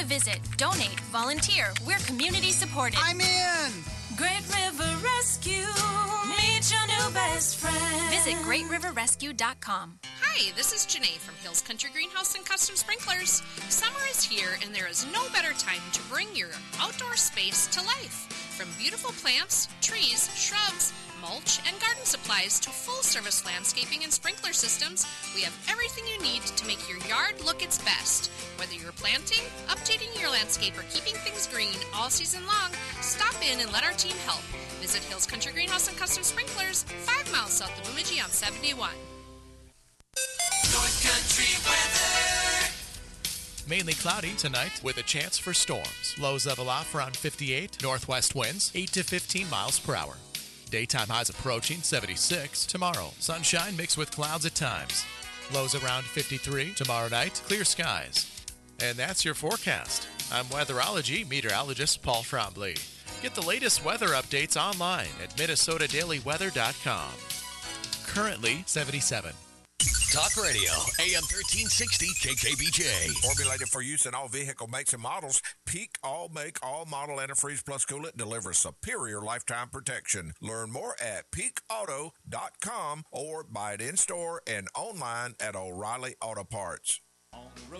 to visit, donate, volunteer. We're community supported. I'm in! Great River Rescue, meet your new best friend. Visit greatriverrescue.com. Hi, this is Janae from Hills Country Greenhouse and Custom Sprinklers. Summer is here, and there is no better time to bring your outdoor space to life. From beautiful plants, trees, shrubs, mulch, and garden supplies to full-service landscaping and sprinkler systems, we have everything you need to make your yard look its best. Whether you're planting, updating your landscape, or keeping things green all season long, stop in and let our team help. Visit Hills Country Greenhouse and Custom Sprinklers, 5 miles south of Bemidji on 71. North Country weather. Mainly cloudy tonight with a chance for storms. Lows level off around 58. Northwest winds 8 to 15 miles per hour. Daytime highs approaching 76 tomorrow. Sunshine mixed with clouds at times. Lows around 53 tomorrow night. Clear skies. And that's your forecast. I'm weatherology meteorologist Paul Trombley. Get the latest weather updates online at minnesotadailyweather.com. Currently 77. Talk Radio, AM 1360 KKBJ. Formulated for use in all vehicle makes and models, Peak All Make All Model Antifreeze Plus Coolant delivers superior lifetime protection. Learn more at peakauto.com or buy it in store and online at O'Reilly Auto Parts.